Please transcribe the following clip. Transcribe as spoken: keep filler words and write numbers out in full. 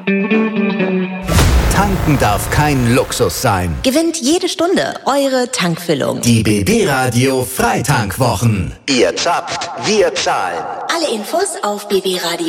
Tanken darf kein Luxus sein. Gewinnt jede Stunde eure Tankfüllung. Die B B Radio Freitankwwochen. Ihr zapft, wir zahlen. Alle Infos auf b b radio